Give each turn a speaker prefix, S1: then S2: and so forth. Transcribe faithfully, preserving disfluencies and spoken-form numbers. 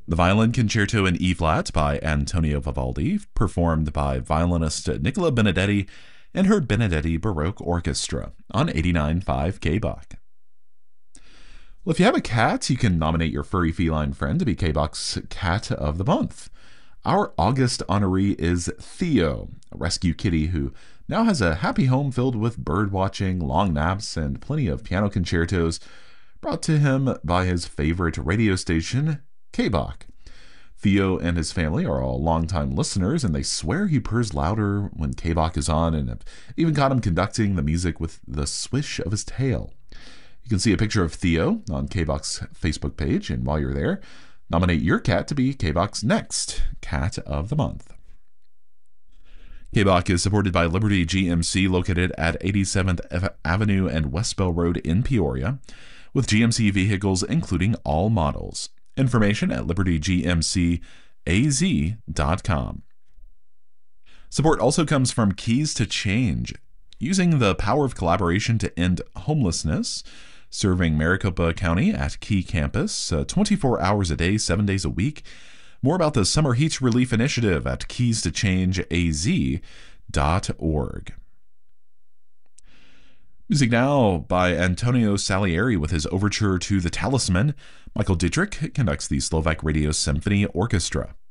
S1: The Violin Concerto in E-flat by Antonio Vivaldi, performed by violinist Nicola Benedetti and her Benedetti Baroque Orchestra on eighty-nine point five K B O C. Well, if you have a cat, you can nominate your furry feline friend to be K B O C's Cat of the Month. Our August honoree is Theo, a rescue kitty who now has a happy home filled with bird watching, long naps, and plenty of piano concertos brought to him by his favorite radio station, K B O C. Theo and his family are all longtime listeners, and they swear he purrs louder when K B O C is on, and have even got him conducting the music with the swish of his tail. You can see a picture of Theo on K B O C's Facebook page, and while you're there, nominate your cat to be K B O C's next Cat of the Month. K B O C is supported by Liberty G M C, located at eighty-seventh Avenue and West Bell Road in Peoria, with G M C vehicles including all models. Information at liberty g m c a z dot com. Support also comes from Keys to Change, using the power of collaboration to end homelessness, serving Maricopa County at Key Campus, uh, twenty-four hours a day, seven days a week. More about the Summer Heat Relief Initiative at keys to change a z dot org. Music now by Antonio Salieri with his overture to The Talisman. Michael Dietrich conducts the Slovak Radio Symphony Orchestra.